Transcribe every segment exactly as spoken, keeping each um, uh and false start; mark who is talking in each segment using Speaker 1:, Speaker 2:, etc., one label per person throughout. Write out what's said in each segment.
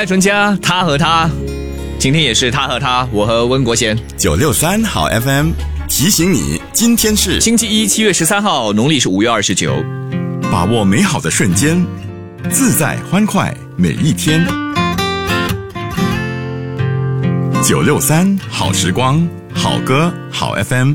Speaker 1: 蔡淳佳，他和他，今天也是他和他，我和温国贤。
Speaker 2: 九六三好 F M 提醒你，今天是
Speaker 1: 星期一，七月十三号，农历是五月二十九。
Speaker 2: 把握美好的瞬间，自在欢快每一天。九六三好时光，好歌好 F M。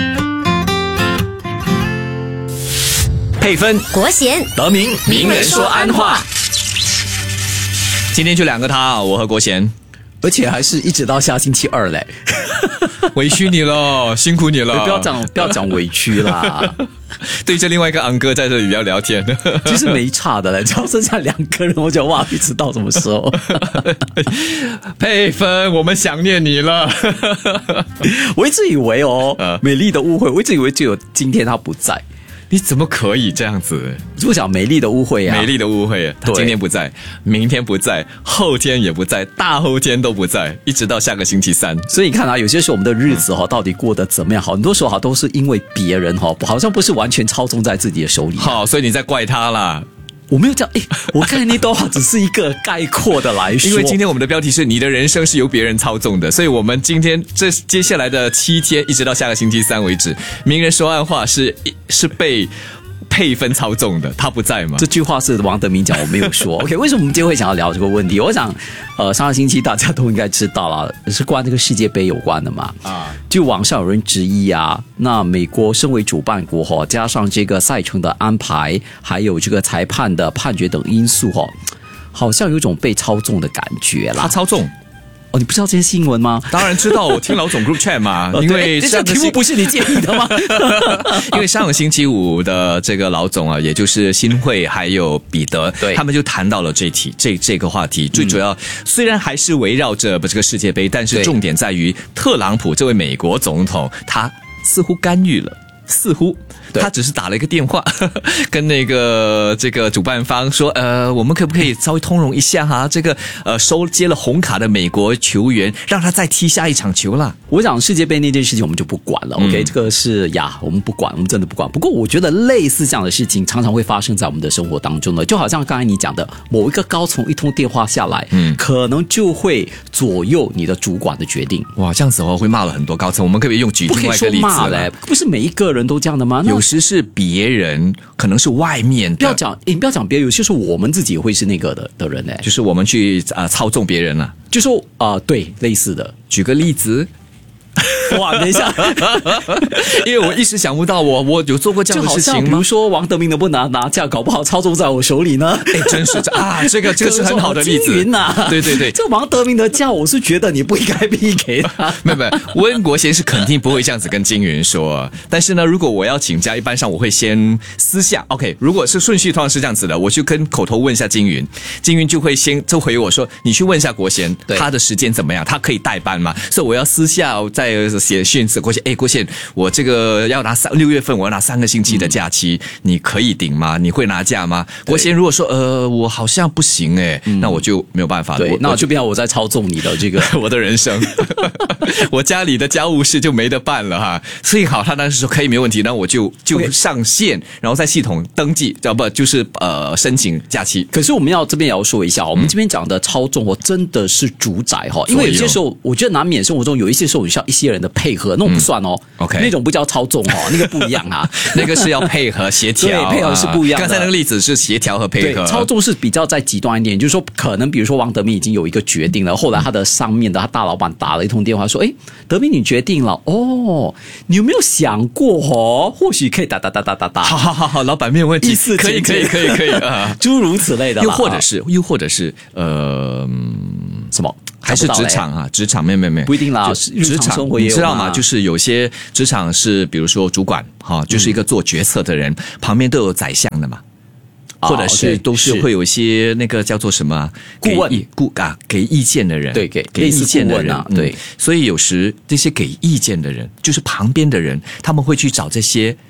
Speaker 1: 配分
Speaker 3: 国贤
Speaker 1: 得名，名人说安话。今天就两个他，我和国贤，
Speaker 4: 而且还是一直到下星期二嘞。
Speaker 1: 委屈你了，辛苦你了。
Speaker 4: 不要讲不要讲委屈啦。
Speaker 1: 对着另外一个昂哥在这里聊聊天，
Speaker 4: 其实没差的嘞，只要剩下两个人，我就哇，不知道怎么说。
Speaker 1: 配分，我们想念你了。
Speaker 4: 我一直以为哦，
Speaker 1: 呃、
Speaker 4: 美丽的误会，我一直以为只有今天他不在。
Speaker 1: 你怎么可以这样子？
Speaker 4: 我想美丽的误会啊，
Speaker 1: 美丽的误会，他今天不在，明天不在，后天也不在，大后天都不在，一直到下个星期三。
Speaker 4: 所以你看啊，有些时候我们的日子哈、哦，到底过得怎么样？很多时候哈都是因为别人哈，好像不是完全操纵在自己的手里。
Speaker 1: 好，所以你在怪他啦。
Speaker 4: 我没有这样，哎，我看那段话只是一个概括的来说。
Speaker 1: 因为今天我们的标题是你的人生是由别人操纵的，所以我们今天这接下来的七天，一直到下个星期三为止，名人说暗话是是被配分操纵的，他不在吗？
Speaker 4: 这句话是王德明讲，我没有说。OK， 为什么我们今天会想要聊这个问题？我想，呃，上个星期大家都应该知道了，是关这个世界杯有关的嘛。啊，就网上有人质疑啊，那美国身为主办国哈，加上这个赛程的安排，还有这个裁判的判决等因素哈，好像有一种被操纵的感觉啦。
Speaker 1: 他操纵。
Speaker 4: 哦，你不知道这些新闻吗？
Speaker 1: 当然知道，我听老总 group chat 嘛。因为
Speaker 4: 这题目不是你建议的吗？
Speaker 1: 因为上个星期五的这个老总啊，也就是新会还有彼得，
Speaker 4: 对，
Speaker 1: 他们就谈到了这题这这个话题。最主要、嗯、虽然还是围绕着这个世界杯，但是重点在于特朗普这位美国总统，他似乎干预了。似乎他只是打了一个电话跟那个这个主办方说，呃，我们可不可以稍微通融一下哈？这个呃收接了红卡的美国球员，让他再踢下一场球啦。
Speaker 4: 我想世界杯那件事情我们就不管了、嗯、，OK， 这个是呀，我们不管，我们真的不管。不过我觉得类似这样的事情常常会发生在我们的生活当中的，就好像刚才你讲的，某一个高层一通电话下来，嗯，可能就会左右你的主管的决定。
Speaker 1: 哇，这样子哦，会骂了很多高层。我们可不可以用举另外一个例子？不可以说骂嘞，
Speaker 4: 不是每一个人都这样的吗？
Speaker 1: 有时是别人，可能是外面的。
Speaker 4: 不要讲，你不要讲别人，有些时候我们自己也会是那个的的人呢，
Speaker 1: 就是我们去呃操纵别人了、啊。
Speaker 4: 就说啊、呃，对，类似的。
Speaker 1: 举个例子。
Speaker 4: 哇，等一下，
Speaker 1: 因为我一时想不到我，我我有做过这样的事情吗？
Speaker 4: 比如说王德明能不能拿拿价，搞不好操纵在我手里呢？
Speaker 1: 哎，真是啊，这个这个是很好的例子
Speaker 4: 呐、啊。
Speaker 1: 对对对，
Speaker 4: 这王德明的价，我是觉得你不应该批给他。
Speaker 1: 没有没有，温国贤是肯定不会这样子跟金云说。但是呢，如果我要请假，一般上我会先私下 OK。如果是顺序通常是这样子的，我就跟口头问一下金云，金云就会先就回我说，你去问一下国贤，他的时间怎么样？他可以代班吗？所以我要私下再写讯息国贤，哎，国贤，我这个要拿三六月份，我要拿三个星期的假期，嗯、你可以顶吗？你会拿假吗？国贤如果说呃，我好像不行哎、嗯，那我就没有办法了。
Speaker 4: 对，那我就变成我在操纵你的这个
Speaker 1: 我的人生，我家里的家务事就没得办了哈。所以好，他当时说可以没问题，那我就就上线，然后在系统登记，要不就是呃申请假期。
Speaker 4: 可是我们要这边也要说一下，我们这边讲的操纵哦，真的是主宰哈，因为有些时候我觉得难免生活中有一些时候需要一些人的配合。那种不算哦、嗯、，OK， 那种不叫操纵哦，那个不一样啊，
Speaker 1: 那个是要配合协调，
Speaker 4: 对，配合是不一样的。
Speaker 1: 刚才那个例子是协调和配合，
Speaker 4: 操纵是比较再极端一点，就是说可能比如说王德明已经有一个决定了，后来他的上面的他大老板打了一通电话说，哎，德明你决定了哦，你有没有想过哦，或许可以打打打打打打，
Speaker 1: 好好好好，老板没有问题，可以可以可以可以啊，
Speaker 4: 诸如此类的，
Speaker 1: 又或者是又或者是呃
Speaker 4: 什么？
Speaker 1: 还是职场啊，职场没没没
Speaker 4: 不一定啦，
Speaker 1: 职场
Speaker 4: 生活也有，
Speaker 1: 你知道吗？就是有些职场是，比如说主管哈，就是一个做决策的人，嗯、旁边都有宰相的嘛，或者是都是会有一些那个叫做什么
Speaker 4: 顾问
Speaker 1: 顾啊给意见的人，
Speaker 4: 对，给
Speaker 1: 给意见的人
Speaker 4: 啊，对、
Speaker 1: 嗯，所以有时这些给意见的人，就是旁边的人，他们会去找这些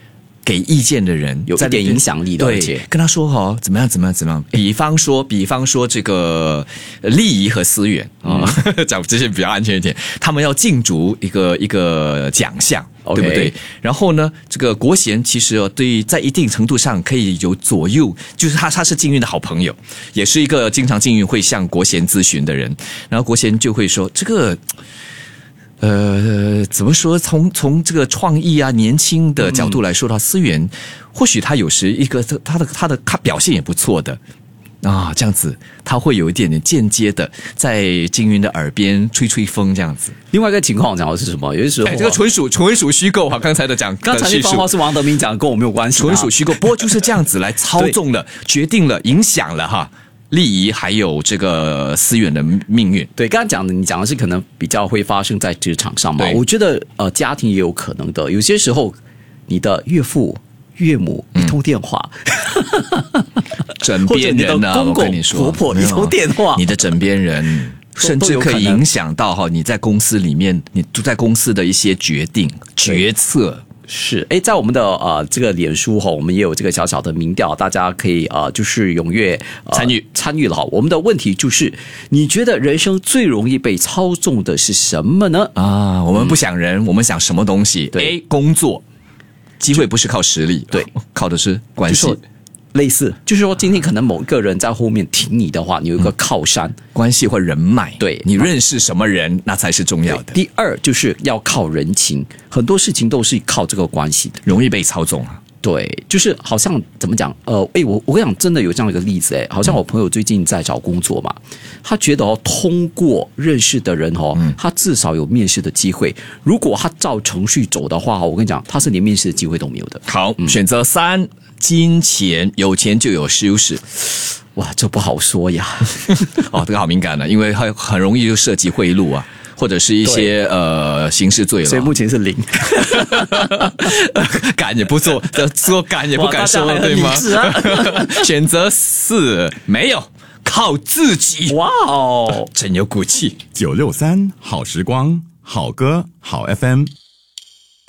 Speaker 1: 给意见的人，
Speaker 4: 有一点影响力的，而且
Speaker 1: 对，跟他说哦，怎么样怎么样怎么样。比方说，比方说这个利益和思源啊，讲、嗯、这些比较安全一点，他们要竞逐一个一个奖项。Okay. 对不对？然后呢，这个国贤其实哦，对，在一定程度上可以有左右，就是他他是金云的好朋友，也是一个经常金云会向国贤咨询的人。然后国贤就会说，这个呃，怎么说？从从这个创意啊、年轻的角度来说，他思源或许他有时一个他的他的他表现也不错的。啊，这样子，他会有一点点间接的在金云的耳边吹吹风，这样子。
Speaker 4: 另外一个情况讲的是什么？有些时候、啊哎，
Speaker 1: 这个纯属纯属虚构哈。刚才的讲，
Speaker 4: 刚才那番话是王德明讲，跟我没有关系、啊，
Speaker 1: 纯属虚构。不过就是这样子来操纵了、决定了、影响了哈利益还有这个思源的命运。
Speaker 4: 对，刚才讲的，你讲的是可能比较会发生在职场上嘛？我觉得呃，家庭也有可能的。有些时候，你的岳父。岳母一通电话，
Speaker 1: 嗯、枕边人啊，
Speaker 4: 公公
Speaker 1: 我跟你说，
Speaker 4: 婆婆一通电话，
Speaker 1: 你的枕边人甚至可以影响到哈你在公司里面，你在公司的一些决定决策。
Speaker 4: 是，哎，在我们的呃这个脸书哈，我们也有这个小小的民调，大家可以呃就是踊跃、呃、
Speaker 1: 参与
Speaker 4: 参与了哈。我们的问题就是，你觉得人生最容易被操纵的是什么呢？
Speaker 1: 啊，我们不想人，嗯、我们想什么东西 ？A 工作。机会不是靠实力，
Speaker 4: 对，
Speaker 1: 靠的是关系。
Speaker 4: 类似，就是说今天可能某一个人在后面挺你的话，你有一个靠山，嗯、
Speaker 1: 关系或人脉，
Speaker 4: 对，
Speaker 1: 你认识什么人，那才是重要的。
Speaker 4: 第二就是要靠人情，很多事情都是靠这个关系的，
Speaker 1: 容易被操纵啊。
Speaker 4: 对，就是好像怎么讲？呃，哎，我我跟你讲，真的有这样一个例子，哎，好像我朋友最近在找工作嘛，他觉得哦，通过认识的人哦，嗯、他至少有面试的机会。如果他照程序走的话，我跟你讲，他是连面试的机会都没有的。
Speaker 1: 好，嗯、选择三，金钱，有钱就有优势。
Speaker 4: 哇，这不好说呀。
Speaker 1: 哦，这个好敏感了，因为很很容易就涉及贿赂啊。或者是一些呃刑事罪了，
Speaker 4: 所以目前是零，
Speaker 1: 敢也不做，做敢也不敢说，对吗？
Speaker 4: 啊、
Speaker 1: 选择四，没有，靠自己。
Speaker 4: 哇哦，
Speaker 1: 真有骨气。
Speaker 2: 九六三好时光，好歌好 F M。